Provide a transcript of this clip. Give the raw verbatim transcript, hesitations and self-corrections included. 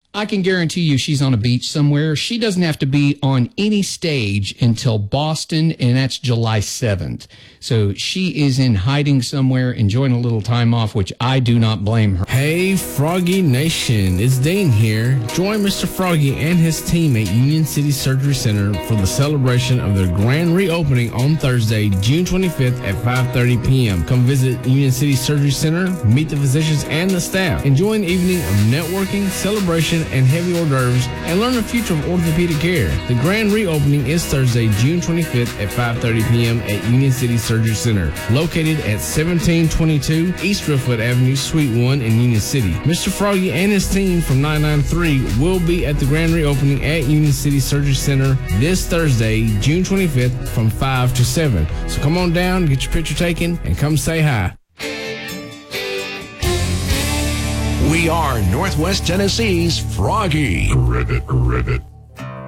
I can guarantee you she's on a beach somewhere. She doesn't have to be on any stage until Boston, and that's July seventh. So she is in hiding somewhere, enjoying a little time off, which I do not blame her. Hey, Froggy Nation, it's Dean here. Join Mister Froggy and his team at Union City Surgery Center for the celebration of their grand reopening on Thursday, June twenty-fifth at five thirty p.m. Come visit Union City Surgery Center, meet the physicians and the staff, enjoy an evening of networking, celebration, and heavy hors d'oeuvres, and learn the future of orthopedic care. The grand reopening is Thursday, June twenty-fifth at five thirty p.m. at Union City Surgery Center, located at seventeen twenty-two East Driftwood Avenue, Suite one in Union City. Mister Froggy and his team from nine nine three will be at the grand reopening at Union City Surgery Center this Thursday, June twenty-fifth from five to seven. So come on down, get your picture taken, and come say hi. We are Northwest Tennessee's Froggy. Ribbit, ribbit.